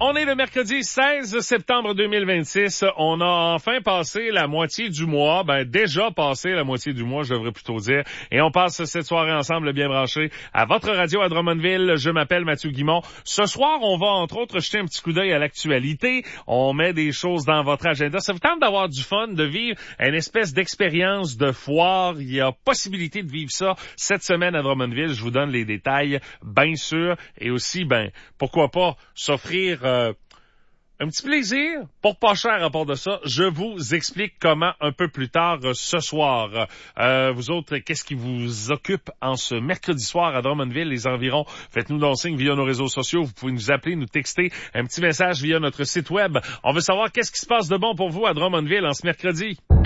On est le mercredi 16 septembre 2026. On a enfin passé la moitié du mois. Déjà passé la moitié du mois, je devrais plutôt dire. Et on passe cette soirée ensemble, bien branché, à votre radio à Drummondville. Je m'appelle Mathieu Guimond. Ce soir, on va, entre autres, jeter un petit coup d'œil à l'actualité. On met des choses dans votre agenda. Ça vous tente d'avoir du fun, de vivre une espèce d'expérience de foire. Il y a possibilité de vivre ça cette semaine à Drummondville. Je vous donne les détails, bien sûr. Et aussi, pourquoi pas s'offrir un petit plaisir pour pas cher à part de ça. Je vous explique comment un peu plus tard ce soir. Vous autres, qu'est-ce qui vous occupe en ce mercredi soir à Drummondville, les environs? Faites-nous donc signe via nos réseaux sociaux. Vous pouvez nous appeler, nous texter un petit message via notre site web. On veut savoir qu'est-ce qui se passe de bon pour vous à Drummondville en ce mercredi.